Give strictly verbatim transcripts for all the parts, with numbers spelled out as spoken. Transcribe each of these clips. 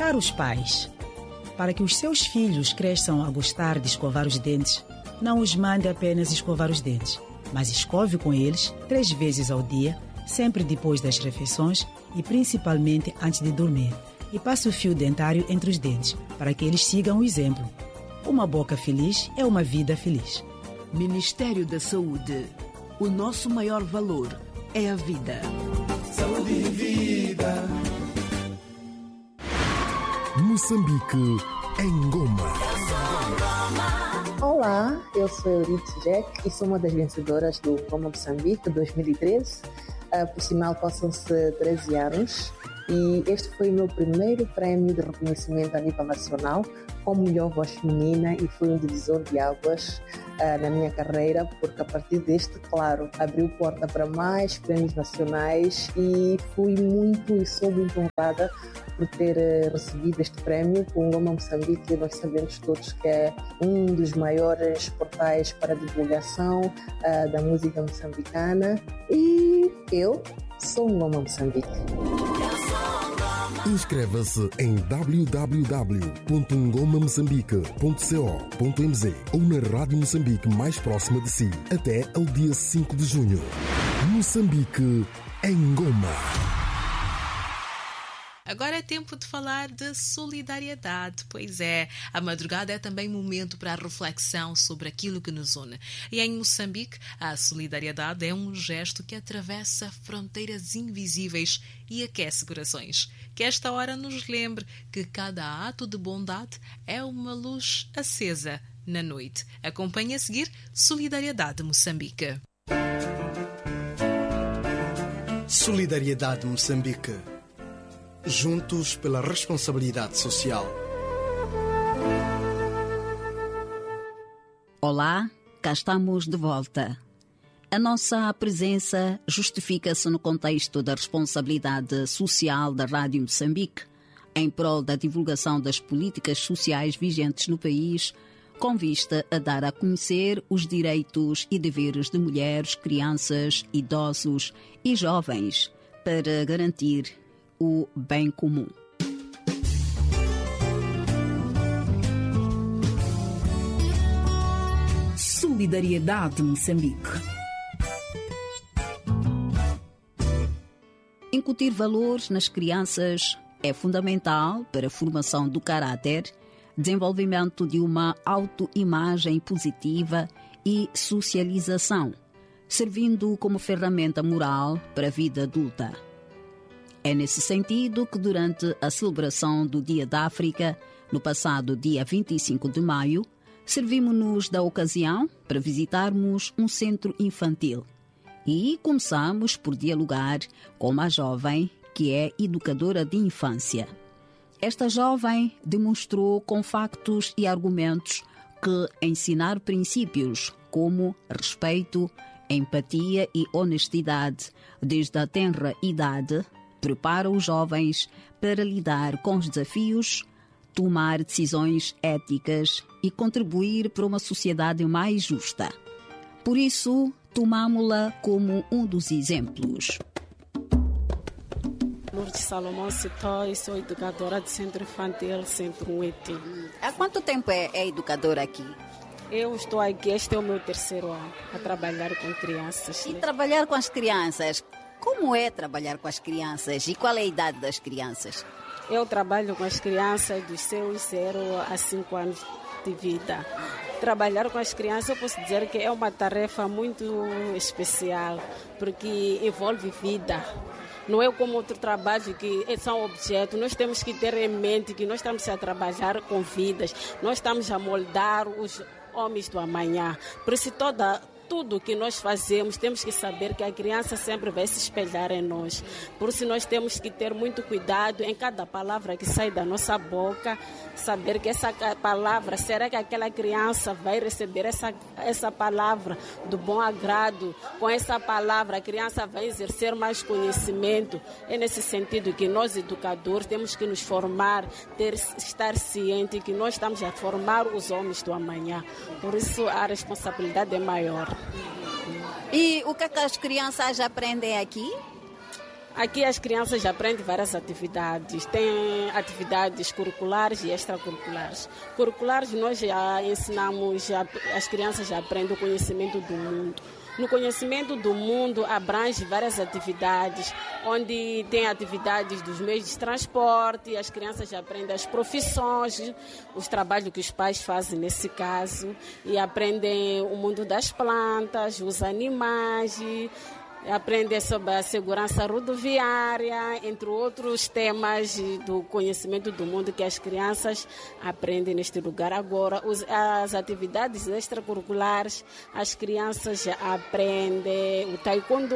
Caros pais, para que os seus filhos cresçam a gostar de escovar os dentes, não os mande apenas escovar os dentes, mas escove com eles três vezes ao dia, sempre depois das refeições e principalmente antes de dormir. E passe o fio dentário entre os dentes, para que eles sigam o exemplo. Uma boca feliz é uma vida feliz. Ministério da Saúde. O nosso maior valor é a vida. Saúde e vida. Moçambique em Goma. Olá, eu sou Euridice Jack e sou uma das vencedoras do Goma Moçambique dois mil e treze. Uh, por sinal, passam-se treze anos e este foi o meu primeiro prémio de reconhecimento a nível nacional como melhor voz feminina e foi um divisor de águas uh, na minha carreira, porque a partir deste, claro, abriu porta para mais prémios nacionais e fui muito e sou muito honrada por ter uh, recebido este prémio com o Goma Moçambique. Nós sabemos todos que é um dos maiores portais para a divulgação uh, da música moçambicana e eu sou um Goma Moçambique. Inscreva-se em w w w ponto ngoma moçambique ponto co ponto m z ou na Rádio Moçambique mais próxima de si até ao dia cinco de junho. Moçambique em Goma. Agora é tempo de falar de solidariedade. Pois é, a madrugada é também momento para a reflexão sobre aquilo que nos une. E em Moçambique, a solidariedade é um gesto que atravessa fronteiras invisíveis e aquece corações. Que esta hora nos lembre que cada ato de bondade é uma luz acesa na noite. Acompanhe a seguir Solidariedade Moçambique. Solidariedade Moçambique. Juntos pela responsabilidade social. Olá, cá estamos de volta. A nossa presença justifica-se no contexto da responsabilidade social da Rádio Moçambique, em prol da divulgação das políticas sociais vigentes no país, com vista a dar a conhecer os direitos e deveres de mulheres, crianças, idosos e jovens, para garantir o bem comum. Solidariedade Moçambique. Incutir valores nas crianças é fundamental para a formação do caráter, desenvolvimento de uma autoimagem positiva e socialização, servindo como ferramenta moral para a vida adulta. É nesse sentido que, durante a celebração do Dia da África, no passado dia vinte e cinco de maio, servimos-nos da ocasião para visitarmos um centro infantil e começamos por dialogar com uma jovem que é educadora de infância. Esta jovem demonstrou com factos e argumentos que ensinar princípios como respeito, empatia e honestidade desde a tenra idade prepara os jovens para lidar com os desafios, tomar decisões éticas e contribuir para uma sociedade mais justa. Por isso, tomámo-la como um dos exemplos. Lourdes Salomão Citó e sou educadora de Centro Infantil Centro Ueti. Há quanto tempo é, é educadora aqui? Eu estou aqui, este é o meu terceiro ano, a trabalhar com crianças. E trabalhar com as crianças? Como é trabalhar com as crianças e qual é a idade das crianças? Eu trabalho com as crianças dos seus zero a cinco anos de vida. Trabalhar com as crianças, eu posso dizer que é uma tarefa muito especial, porque envolve vida. Não é como outro trabalho que são objetos. Nós temos que ter em mente que nós estamos a trabalhar com vidas. Nós estamos a moldar os homens do amanhã. Por isso toda... Tudo que nós fazemos, temos que saber que a criança sempre vai se espelhar em nós. Por isso nós temos que ter muito cuidado em cada palavra que sai da nossa boca, saber que essa palavra, será que aquela criança vai receber essa, essa palavra do bom agrado? Com essa palavra a criança vai exercer mais conhecimento. É nesse sentido que nós educadores temos que nos formar, ter, estar ciente que nós estamos a formar os homens do amanhã. Por isso a responsabilidade é maior. E o que, é que as crianças aprendem aqui? Aqui as crianças aprendem várias atividades. Tem atividades curriculares e extracurriculares. Curriculares nós já ensinamos, já, as crianças já aprendem o conhecimento do mundo. No conhecimento do mundo abrange várias atividades, onde tem atividades dos meios de transporte, as crianças já aprendem as profissões, os trabalhos que os pais fazem nesse caso, e aprendem o mundo das plantas, os animais, aprendem sobre a segurança rodoviária, entre outros temas do conhecimento do mundo que as crianças aprendem neste lugar. Agora, os, as atividades extracurriculares, as crianças já aprendem o taekwondo,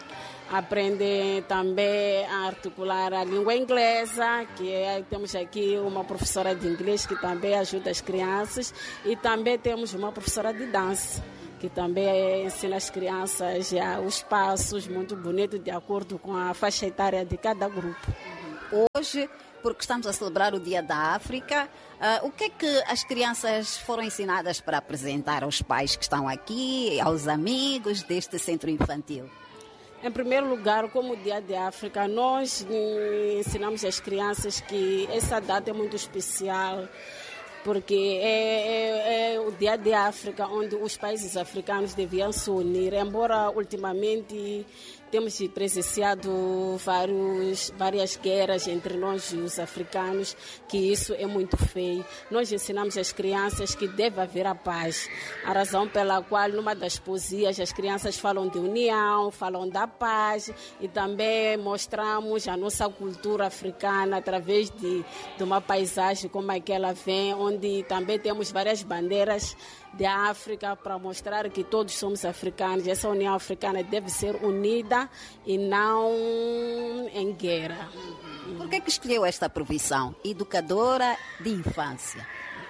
aprendem também a articular a língua inglesa, que é, temos aqui uma professora de inglês que também ajuda as crianças, e também temos uma professora de dança, que também ensina as crianças já os passos muito bonitos de acordo com a faixa etária de cada grupo. Hoje, porque estamos a celebrar o Dia da África, uh, o que é que as crianças foram ensinadas para apresentar aos pais que estão aqui, aos amigos deste centro infantil? Em primeiro lugar, como o Dia da África, nós ensinamos às crianças que essa data é muito especial, porque é, é, é o Dia da África, onde os países africanos deviam se unir, embora ultimamente temos presenciado vários, várias guerras entre nós e os africanos, que isso é muito feio. Nós ensinamos às crianças que deve haver a paz, a razão pela qual numa das poesias as crianças falam de união, falam da paz, e também mostramos a nossa cultura africana através de, de uma paisagem como aquela vem, onde também temos várias bandeiras da África para mostrar que todos somos africanos. Essa União Africana deve ser unida e não em guerra. Por que é que escolheu esta profissão, educadora de infância?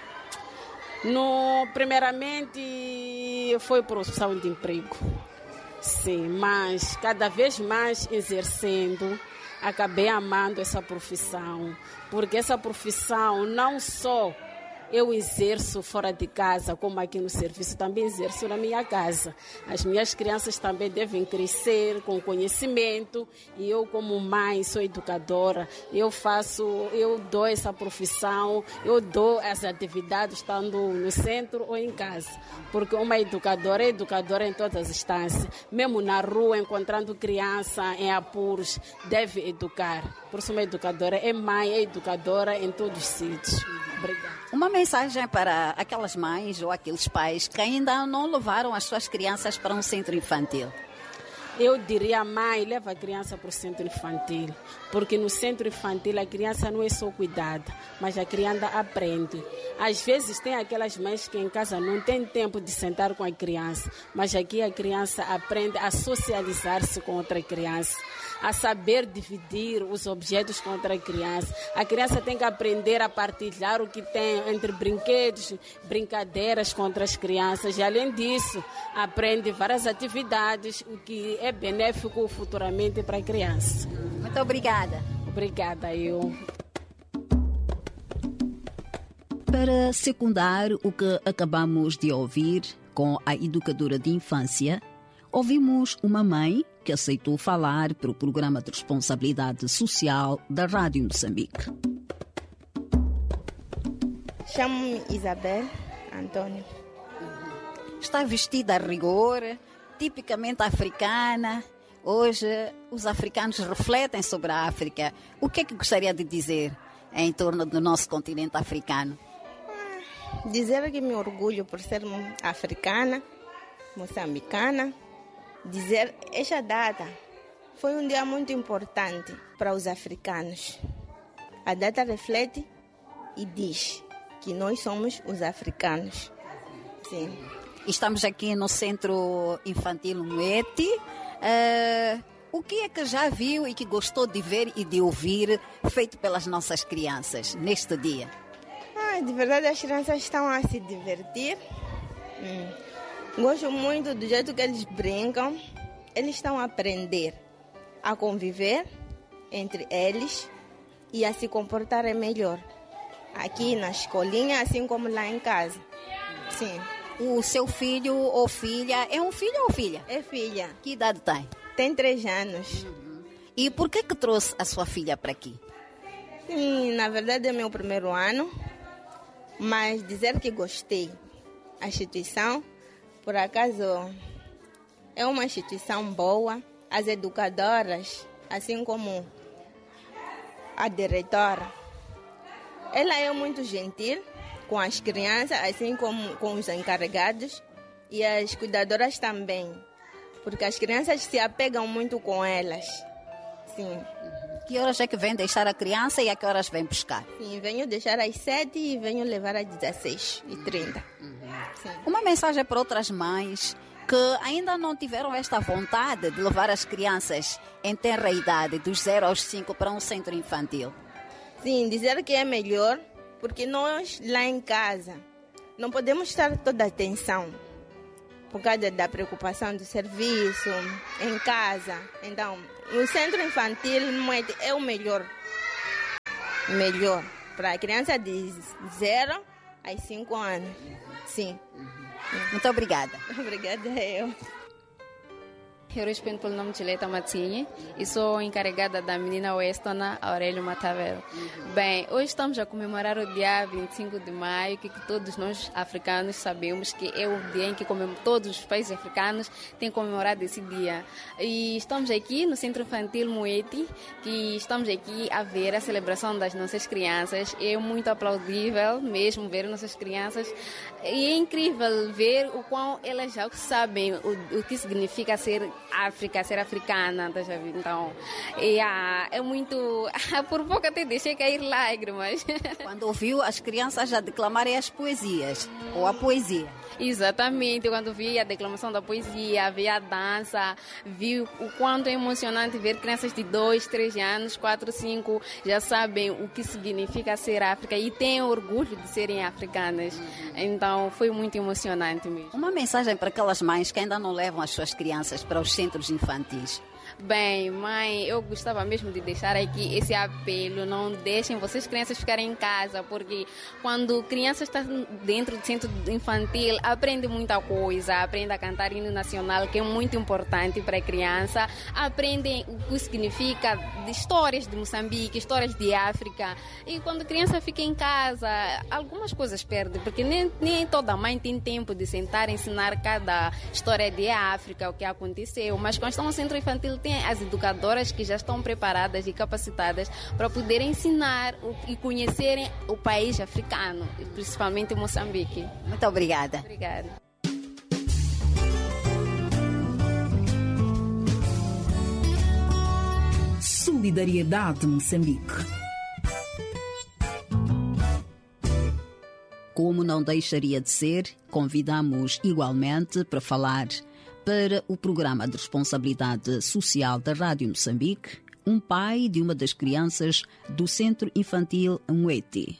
No, primeiramente foi por opção de emprego, sim, mas cada vez mais exercendo, acabei amando essa profissão, porque essa profissão não só eu exerço fora de casa, como aqui no serviço, também exerço na minha casa. As minhas crianças também devem crescer com conhecimento, e eu, como mãe, sou educadora, eu faço, eu dou essa profissão, eu dou as atividades estando no centro ou em casa, porque uma educadora é educadora em todas as instâncias, mesmo na rua, encontrando criança em apuros, deve educar. Por isso, uma educadora é mãe, é educadora em todos os sítios. Obrigada. Uma mensagem para aquelas mães ou aqueles pais que ainda não levaram as suas crianças para um centro infantil. Eu diria, mãe, leva a criança para o centro infantil, porque no centro infantil a criança não é só cuidada, mas a criança aprende. Às vezes tem aquelas mães que em casa não tem tempo de sentar com a criança, mas aqui a criança aprende a socializar-se com outra criança, a saber dividir os objetos com outra criança. A criança tem que aprender a partilhar o que tem entre brinquedos, brincadeiras com outras crianças, e além disso, aprende várias atividades, o que é benéfico futuramente para a criança. Muito obrigada. Obrigada, eu. Para secundar o que acabamos de ouvir com a educadora de infância, ouvimos uma mãe que aceitou falar para o Programa de Responsabilidade Social da Rádio Moçambique. Chamo-me Isabel Antônio. Está vestida a rigor, tipicamente africana. Hoje os africanos refletem sobre a África. O que é que gostaria de dizer em torno do nosso continente africano? Dizer que me orgulho por ser africana, moçambicana. Dizer esta data foi um dia muito importante para os africanos. A data reflete e diz que nós somos os africanos. Sim. Estamos aqui no Centro Infantil Moete. Uh, o que é que já viu e que gostou de ver e de ouvir feito pelas nossas crianças neste dia? Ah, de verdade, as crianças estão a se divertir. Hum. Gosto muito do jeito que eles brincam. Eles estão a aprender a conviver entre eles e a se comportarem melhor. Aqui na escolinha, assim como lá em casa. Sim. O seu filho ou filha, é um filho ou filha? É filha. Que idade tem? Tem três anos. Uhum. E por que que trouxe a sua filha para aqui? Sim, na verdade é meu primeiro ano, mas dizer que gostei. A instituição, por acaso, é uma instituição boa. As educadoras, assim como a diretora, ela é muito gentil com as crianças, assim como com os encarregados, e as cuidadoras também, porque as crianças se apegam muito com elas. Sim. Que horas é que vem deixar a criança e a que horas vem buscar? Sim, venho deixar às sete e venho levar às dezesseis e trinta. Uhum. Uma mensagem para outras mães que ainda não tiveram esta vontade de levar as crianças em tenra idade, dos zero aos cinco, para um centro infantil. Sim, dizer que é melhor, porque nós lá em casa não podemos estar toda a atenção por causa da preocupação do serviço, em casa. Então, o centro infantil é o melhor, melhor para a criança de zero a cinco anos. Sim. Muito obrigada. Obrigada eu. Eu respondo pelo nome de Leta Matinho e sou encarregada da menina Westona Aurélio Matavero. Bem, hoje estamos a comemorar o dia vinte e cinco de maio, que todos nós africanos sabemos que é o dia em que todos os países africanos têm comemorado esse dia. E estamos aqui no Centro Infantil Moeti, que estamos aqui a ver a celebração das nossas crianças. É muito aplaudível mesmo ver nossas crianças. E é incrível ver o quão elas já sabem o, o que significa ser África, ser africana, tá vendo? Então, é, é muito... Por pouco até deixei cair lágrimas. Quando ouviu as crianças já declamarem as poesias, ou a poesia. Exatamente, quando vi a declamação da poesia, vi a dança, vi o quanto é emocionante ver crianças de dois, três anos, quatro, cinco, já sabem o que significa ser África e têm orgulho de serem africanas. Então, foi muito emocionante mesmo. Uma mensagem para aquelas mães que ainda não levam as suas crianças para os centros infantis. Bem, mãe, eu gostava mesmo de deixar aqui esse apelo, não deixem vocês crianças ficarem em casa, porque quando criança está dentro do centro infantil, aprende muita coisa, aprende a cantar hino nacional, que é muito importante para a criança, aprende o que significa de histórias de Moçambique, histórias de África, e quando a criança fica em casa, algumas coisas perde, porque nem, nem toda mãe tem tempo de sentar e ensinar cada história de África, o que aconteceu, mas quando estão no centro infantil, tem as educadoras que já estão preparadas e capacitadas para poderem ensinar e conhecerem o país africano, principalmente Moçambique. Muito obrigada. Obrigada. Solidariedade Moçambique. Como não deixaria de ser, convidamos igualmente para falar para o Programa de Responsabilidade Social da Rádio Moçambique, um pai de uma das crianças do Centro Infantil Moeti.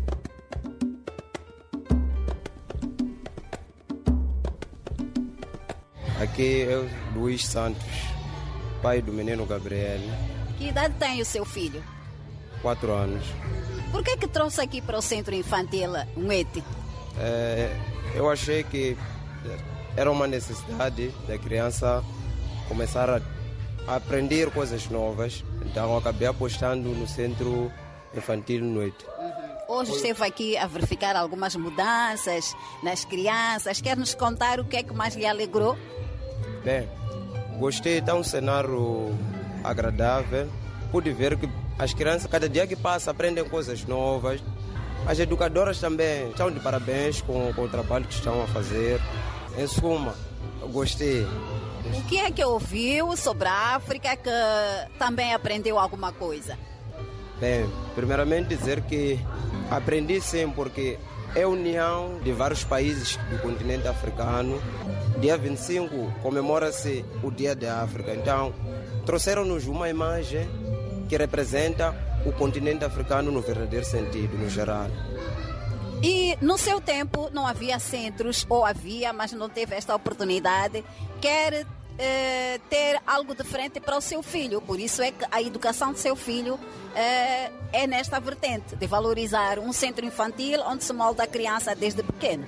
Aqui é o Luís Santos, pai do menino Gabriel. Que idade tem o seu filho? Quatro anos. Por que que trouxe aqui para o Centro Infantil Moeti? É, eu achei que era uma necessidade da criança começar a aprender coisas novas, então acabei apostando no Centro Infantil Moeti. Hoje esteve aqui a verificar algumas mudanças nas crianças. Quer nos contar o que é que mais lhe alegrou? Bem, gostei, está um cenário agradável. Pude ver que as crianças, cada dia que passa, aprendem coisas novas. As educadoras também estão de parabéns com, com o trabalho que estão a fazer. Em suma, eu gostei. O que é que ouviu sobre a África que também aprendeu alguma coisa? Bem, primeiramente dizer que aprendi sim, porque é a união de vários países do continente africano. Dia vinte e cinco comemora-se o Dia da África. Então, trouxeram-nos uma imagem que representa o continente africano no verdadeiro sentido, no geral. E no seu tempo não havia centros, ou havia, mas não teve esta oportunidade. Quer eh, ter algo diferente para o seu filho. Por isso é que a educação do seu filho eh, é nesta vertente, de valorizar um centro infantil onde se molda a criança desde pequena.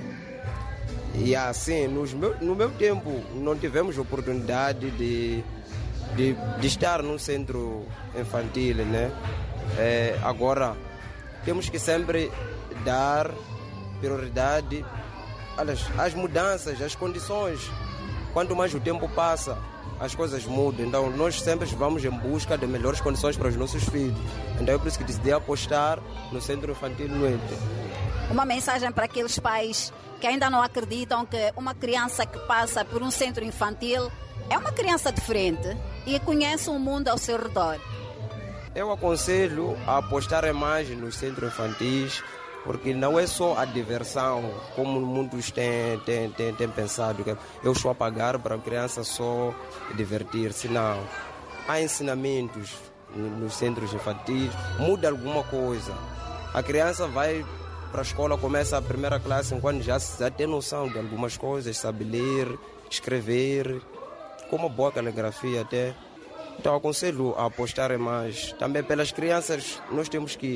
E assim, nos meu, no meu tempo, não tivemos oportunidade de de, de estar num centro infantil, né? É, agora, temos que sempre dar prioridade às, às mudanças, às condições. Quanto mais o tempo passa, as coisas mudam. Então, nós sempre vamos em busca de melhores condições para os nossos filhos. Então, é por isso que decidi apostar no centro infantil Nuente. Uma mensagem para aqueles pais que ainda não acreditam que uma criança que passa por um centro infantil é uma criança diferente e conhece o mundo ao seu redor. Eu aconselho a apostar mais nos centros infantis, porque não é só a diversão, como muitos têm, têm, têm, têm pensado, que eu estou a pagar para a criança só divertir-se. Não. Há ensinamentos nos centros infantis, muda alguma coisa. A criança vai para a escola, começa a primeira classe, enquanto já, já tem noção de algumas coisas, sabe ler, escrever, com uma boa caligrafia até. Então aconselho a apostar mais. Também pelas crianças, nós temos que